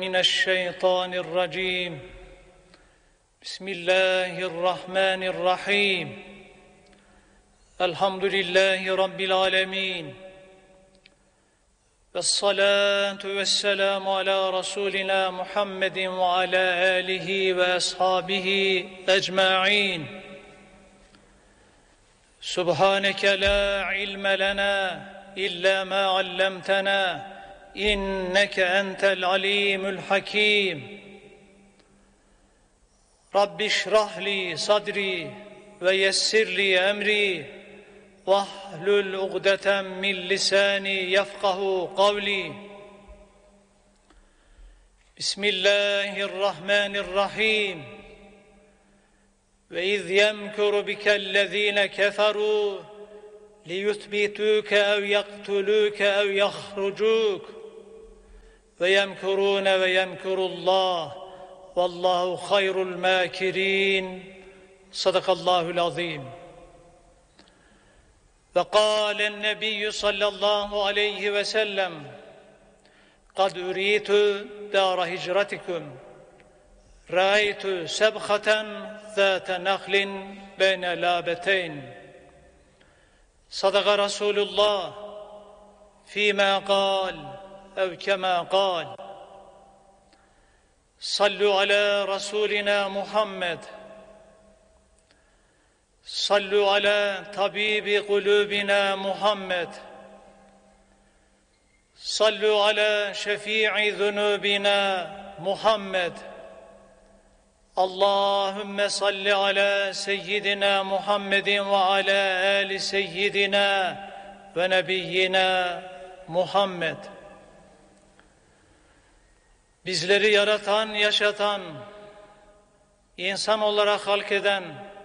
من الشيطان الرجيم بسم الله الرحمن الرحيم الحمد لله رب العالمين والصلاة والسلام على رسولنا محمد وعلى آله وأصحابه أجمعين سبحانك لا علم لنا إلا ما علمتنا إنك أنت العليم الحكيم رب اشرح لي صدري ويسر لي أمري واحلل عقدة من لساني يفقه قولي بسم الله الرحمن الرحيم وإذ يمكر بك الذين كفروا ليثبتوك أو يقتلوك أو يخرجوك ويمكرون ويمكر الله والله خير الماكرين صدق الله العظيم. وقال النبي صلى الله عليه وسلم قد أريت دار هجرتكم رأيت سبخة ذات نخل بين لابتين صدق رسول الله فيما قال أو كما قال صلوا على رسولنا محمد صلوا على طبيب قلوبنا محمد صلوا على شفيع ذنوبنا محمد اللهم صل على سيدنا محمد وعلى آل سيدنا ونبينا Muhammed. Bizleri yaratan, yaşatan, insan olarak halk eden,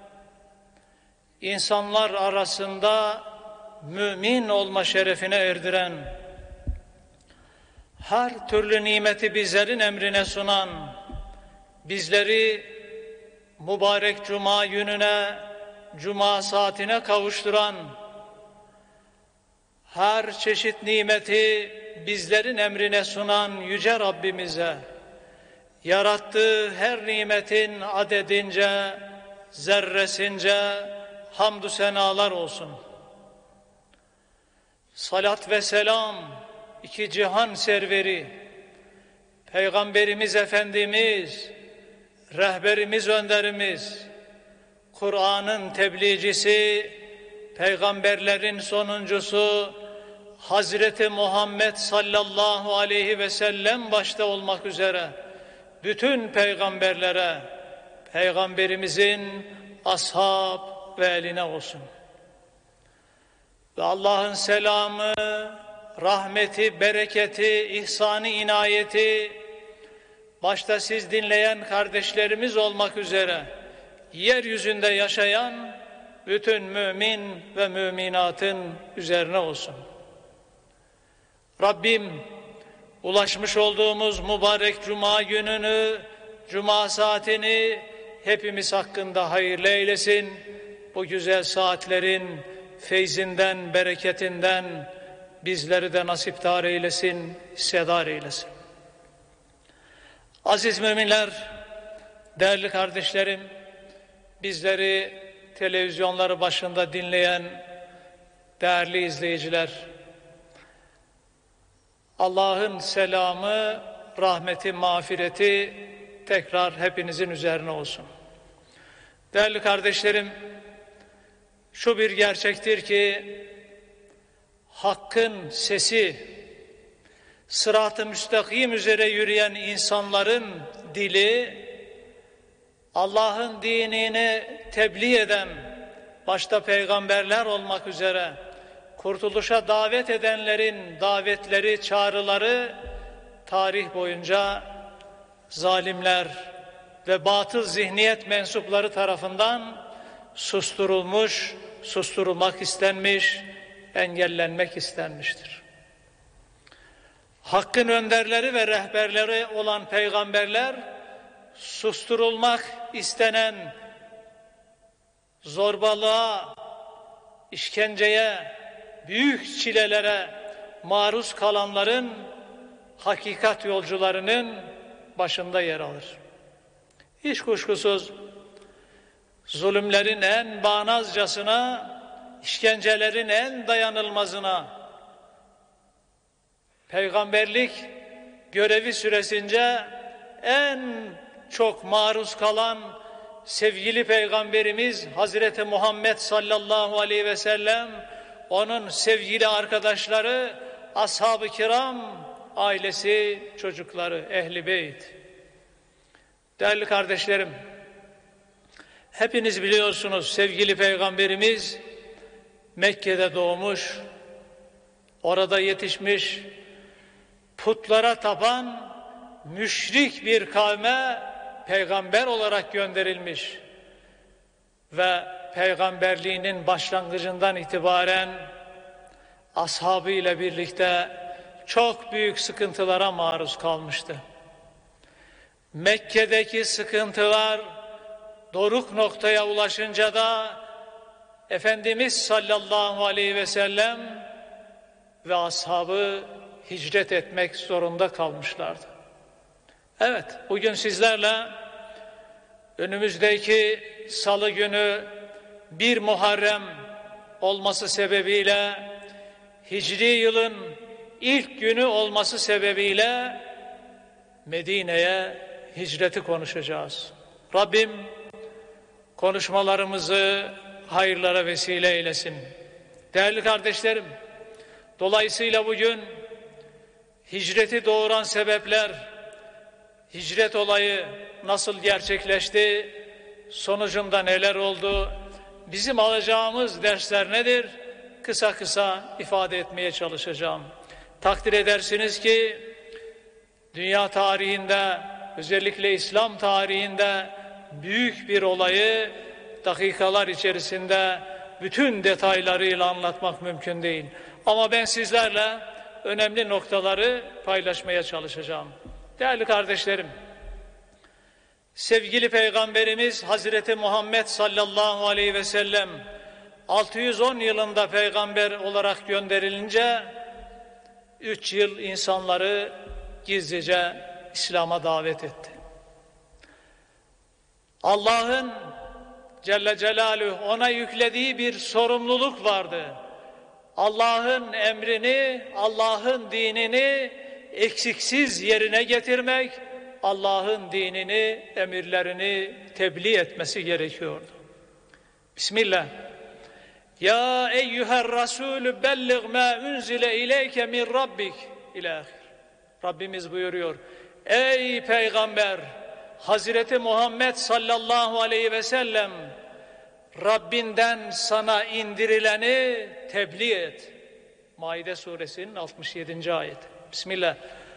insanlar arasında mümin olma şerefine erdiren, her türlü nimeti bizlerin emrine sunan, bizleri mübarek cuma gününe, cuma saatine kavuşturan, her çeşit nimeti bizlerin emrine sunan yüce Rabbimize, yarattığı her nimetin adedince, zerresince hamdü senalar olsun. Salat ve selam iki cihan serveri, Peygamberimiz Efendimiz, rehberimiz, önderimiz, Kur'an'ın tebliğcisi, peygamberlerin sonuncusu, Hazreti Muhammed sallallahu aleyhi ve sellem başta olmak üzere bütün peygamberlere, peygamberimizin ashab ve eline olsun. Ve Allah'ın selamı, rahmeti, bereketi, ihsanı, inayeti başta siz dinleyen kardeşlerimiz olmak üzere yeryüzünde yaşayan bütün mümin ve müminatın üzerine olsun. Rabbim ulaşmış olduğumuz mübarek cuma gününü, cuma saatini hepimiz hakkında hayırlı eylesin. Bu güzel saatlerin feyzinden, bereketinden bizleri de nasipdar eylesin, hissedar eylesin. Aziz müminler, değerli kardeşlerim, bizleri televizyonları başında dinleyen değerli izleyiciler, Allah'ın selamı, rahmeti, mağfireti tekrar hepinizin üzerine olsun. Değerli kardeşlerim, şu bir gerçektir ki hakkın sesi, sırat-ı müstakim üzere yürüyen insanların dili, Allah'ın dinini tebliğ eden, başta peygamberler olmak üzere kurtuluşa davet edenlerin davetleri, çağrıları tarih boyunca zalimler ve batıl zihniyet mensupları tarafından susturulmuş, susturulmak istenmiş, engellenmek istenmiştir. Hakkın önderleri ve rehberleri olan peygamberler susturulmak istenen zorbalığa, işkenceye, büyük çilelere maruz kalanların, hakikat yolcularının başında yer alır. Hiç kuşkusuz zulümlerin en bağnazcasına, işkencelerin en dayanılmazına, peygamberlik görevi süresince en çok maruz kalan sevgili Peygamberimiz Hazreti Muhammed sallallahu aleyhi ve sellem, onun sevgili arkadaşları, ashab-ı kiram, ailesi, çocukları, ehl-i beyt. Değerli kardeşlerim, hepiniz biliyorsunuz sevgili Peygamberimiz Mekke'de doğmuş, orada yetişmiş, putlara tapan müşrik bir kavme peygamber olarak gönderilmiş ve peygamberliğinin başlangıcından itibaren ashabı ile birlikte çok büyük sıkıntılara maruz kalmıştı. Mekke'deki sıkıntılar doruk noktaya ulaşınca da Efendimiz sallallahu aleyhi ve sellem ve ashabı hicret etmek zorunda kalmışlardı. Evet, bugün sizlerle önümüzdeki salı günü 1 Muharrem olması sebebiyle, Hicri yılın ilk günü olması sebebiyle Medine'ye hicreti konuşacağız. Rabbim konuşmalarımızı hayırlara vesile eylesin. Değerli kardeşlerim, dolayısıyla bugün hicreti doğuran sebepler, hicret olayı nasıl gerçekleşti, sonucunda neler oldu, bizim alacağımız dersler nedir? Kısa kısa ifade etmeye çalışacağım. Takdir edersiniz ki dünya tarihinde, özellikle İslam tarihinde büyük bir olayı dakikalar içerisinde bütün detaylarıyla anlatmak mümkün değil. Ama ben sizlerle önemli noktaları paylaşmaya çalışacağım. Değerli kardeşlerim, sevgili Peygamberimiz Hazreti Muhammed sallallahu aleyhi ve sellem 610 yılında peygamber olarak gönderilince 3 yıl insanları gizlice İslam'a davet etti. Allah'ın Celle Celaluhu ona yüklediği bir sorumluluk vardı. Allah'ın emrini, Allah'ın dinini eksiksiz yerine getirmek, Allah'ın dinini, emirlerini tebliğ etmesi gerekiyordu. Bismillah. Ya eyyüher Resulü belliğ ma unzile ileyke min rabbik ilahir. Rabbimiz buyuruyor. Ey peygamber, Hazreti Muhammed sallallahu aleyhi ve sellem, Rabbinden sana indirileni tebliğ et. Maide suresinin 67. ayeti. Bismillah.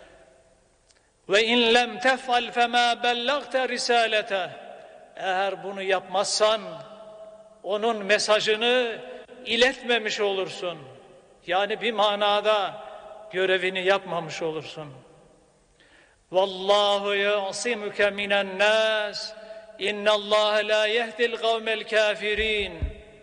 Ve in lem tef'al fema bellagte risalete. Eğer bunu yapmazsan onun mesajını iletmemiş olursun. Yani bir manada görevini yapmamış olursun. Vallahu ya'simuke minen nas. İnnallâhe lâ yehdil kavmel kâfirîn.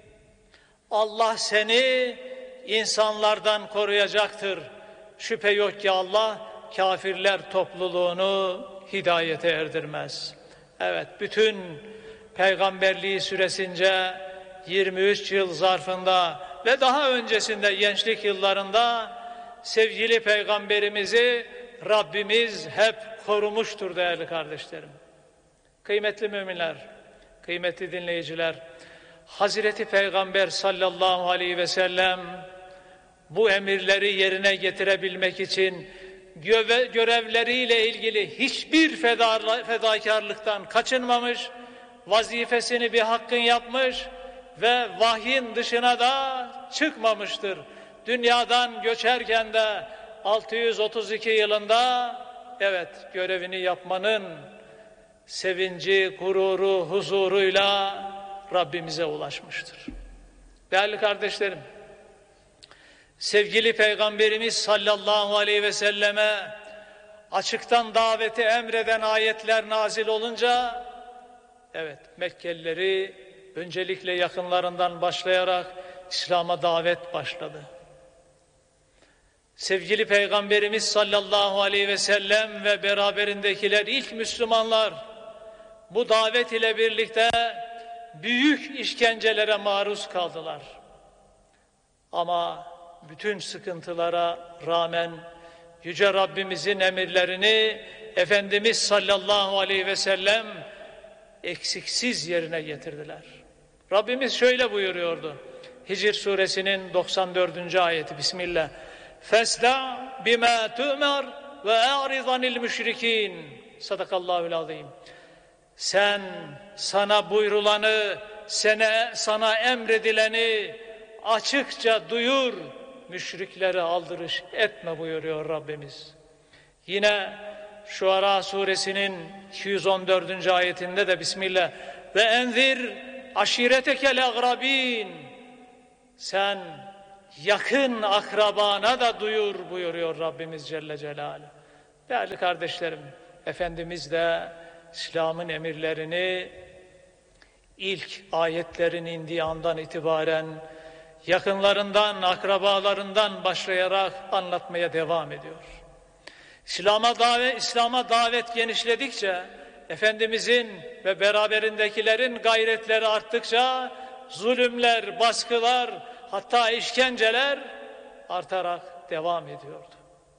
Allah seni insanlardan koruyacaktır. Şüphe yok ki Allah kafirler topluluğunu hidayete erdirmez. Evet, bütün peygamberliği süresince 23 yıl zarfında ve daha öncesinde gençlik yıllarında sevgili peygamberimizi Rabbimiz hep korumuştur değerli kardeşlerim. Kıymetli müminler, kıymetli dinleyiciler, Hazreti Peygamber sallallahu aleyhi ve sellem bu emirleri yerine getirebilmek için görevleriyle ilgili hiçbir fedakarlıktan kaçınmamış, vazifesini bir hakkın yapmış ve vahyin dışına da çıkmamıştır. Dünyadan göçerken de 632 yılında evet görevini yapmanın sevinci, gururu, huzuruyla Rabbimize ulaşmıştır. Değerli kardeşlerim, sevgili Peygamberimiz sallallahu aleyhi ve selleme açıktan daveti emreden ayetler nazil olunca evet Mekkelileri öncelikle yakınlarından başlayarak İslam'a davet başladı. Sevgili Peygamberimiz sallallahu aleyhi ve sellem ve beraberindekiler, ilk Müslümanlar bu davet ile birlikte büyük işkencelere maruz kaldılar. Ama bütün sıkıntılara rağmen Yüce Rabbimizin emirlerini Efendimiz sallallahu aleyhi ve sellem eksiksiz yerine getirdiler. Rabbimiz şöyle buyuruyordu. Hicr suresinin 94. ayeti. Bismillah. Fesda bima tu'mar ve a'ridanil müşrikin. Sadakallahul azim. Sen sana buyrulanı, sana emredileni açıkça duyur, müşriklere aldırış etme buyuruyor Rabbimiz. Yine Şuara suresinin 214. ayetinde de Bismillah. Ve enzir aşiretekel agrabin. Sen yakın akrabana da duyur buyuruyor Rabbimiz Celle Celaluhu. Değerli kardeşlerim, Efendimiz de İslam'ın emirlerini ilk ayetlerin indiği andan itibaren yakınlarından, akrabalarından başlayarak anlatmaya devam ediyor. İslam'a davet genişledikçe, Efendimizin ve beraberindekilerin gayretleri arttıkça zulümler, baskılar, hatta işkenceler artarak devam ediyordu.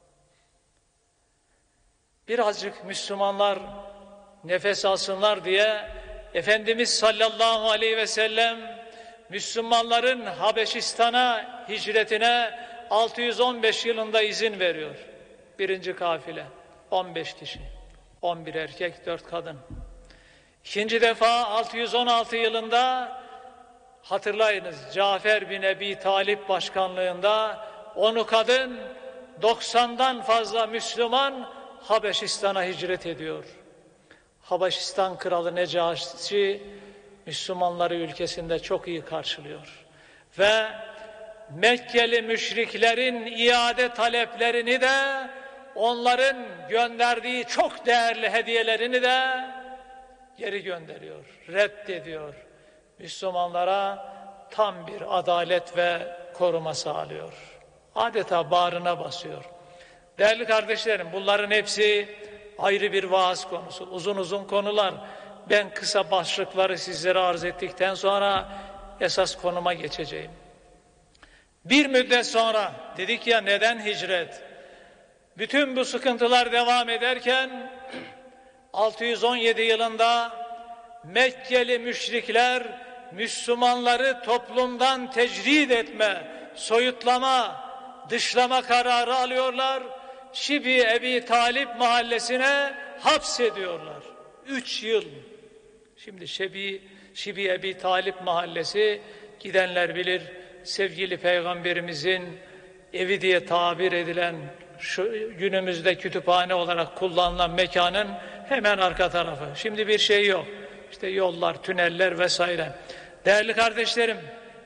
Birazcık Müslümanlar nefes alsınlar diye Efendimiz sallallahu aleyhi ve sellem Müslümanların Habeşistan'a hicretine 615 yılında izin veriyor. Birinci kafile 15 kişi, 11 erkek, 4 kadın. İkinci defa 616 yılında hatırlayınız, Cafer bin Ebi Talip başkanlığında 10'u kadın, 90'dan fazla Müslüman Habeşistan'a hicret ediyor. Habeşistan kralı Necaşi Müslümanları ülkesinde çok iyi karşılıyor. Ve Mekkeli müşriklerin iade taleplerini de, onların gönderdiği çok değerli hediyelerini de geri gönderiyor, reddediyor. Müslümanlara tam bir adalet ve koruma sağlıyor. Adeta bağrına basıyor. Değerli kardeşlerim, bunların hepsi ayrı bir vaaz konusu. Uzun uzun konular. Ben kısa başlıkları sizlere arz ettikten sonra esas konuma geçeceğim. Bir müddet sonra dedik ya, neden hicret? Bütün bu sıkıntılar devam ederken 617 yılında Mekkeli müşrikler Müslümanları toplumdan tecrid etme, soyutlama, dışlama kararı alıyorlar. Şibi Ebi Talip mahallesine hapsediyorlar. 3 yıl. Şimdi Şibi Ebi Talip mahallesi, gidenler bilir, sevgili Peygamberimizin evi diye tabir edilen, şu günümüzde kütüphane olarak kullanılan mekanın hemen arka tarafı. Şimdi bir şey yok. İşte yollar, tüneller vesaire. Değerli kardeşlerim,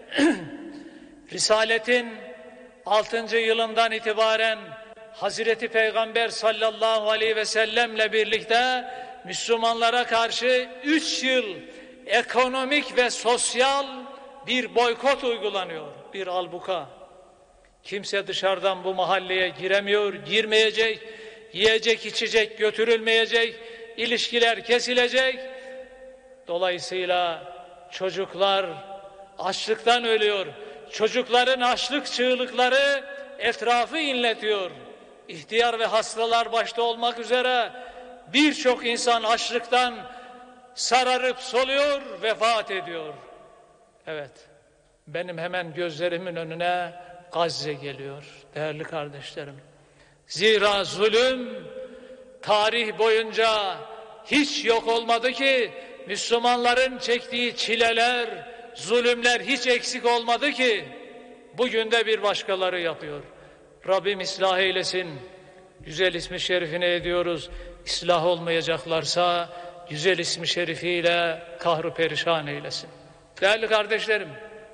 Risaletin 6. yılından itibaren Hazreti Peygamber sallallahu aleyhi ve sellemle birlikte Müslümanlara karşı 3 yıl ekonomik ve sosyal bir boykot uygulanıyor. Bir albuka. Kimse dışarıdan bu mahalleye giremiyor, girmeyecek, yiyecek, içecek götürülmeyecek, ilişkiler kesilecek. Dolayısıyla çocuklar açlıktan ölüyor. Çocukların açlık çığlıkları etrafı inletiyor. İhtiyar ve hastalar başta olmak üzere birçok insan açlıktan sararıp soluyor, vefat ediyor. Evet, benim hemen gözlerimin önüne Gazze geliyor değerli kardeşlerim. Zira zulüm tarih boyunca hiç yok olmadı ki, Müslümanların çektiği çileler, zulümler hiç eksik olmadı ki, bugün de bir başkaları yapıyor. Rabbim ıslah eylesin. Güzel ismi şerifine ediyoruz. İslah olmayacaklarsa güzel ismi şerifiyle kahru perişan eylesin. Değerli kardeşlerim,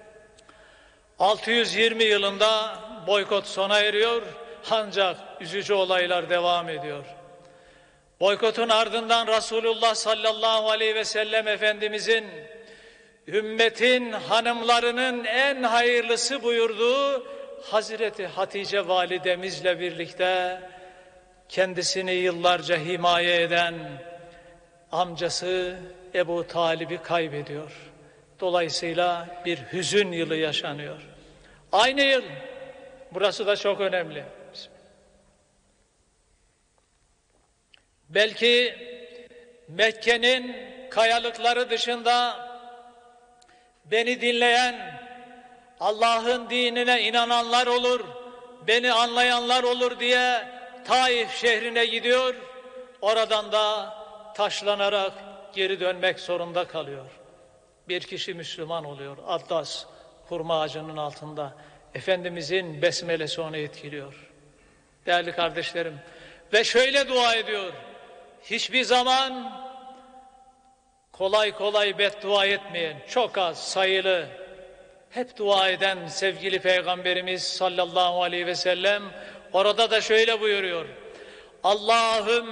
620 yılında boykot sona eriyor, ancak üzücü olaylar devam ediyor. Boykotun ardından Resulullah sallallahu aleyhi ve sellem Efendimizin ümmetin hanımlarının en hayırlısı buyurduğu Hazreti Hatice validemizle birlikte kendisini yıllarca himaye eden amcası Ebu Talib'i kaybediyor. Dolayısıyla bir hüzün yılı yaşanıyor. Aynı yıl, burası da çok önemli. Belki Mekke'nin kayalıkları dışında beni dinleyen, Allah'ın dinine inananlar olur, beni anlayanlar olur diye Taif şehrine gidiyor. Oradan da taşlanarak geri dönmek zorunda kalıyor. Bir kişi Müslüman oluyor. Addas hurma ağacının altında. Efendimizin besmelesi onu etkiliyor. Değerli kardeşlerim, ve şöyle dua ediyor. Hiçbir zaman kolay kolay beddua etmeyen, çok az sayılı, hep dua eden sevgili Peygamberimiz sallallahu aleyhi ve sellem orada da şöyle buyuruyor. Allahümme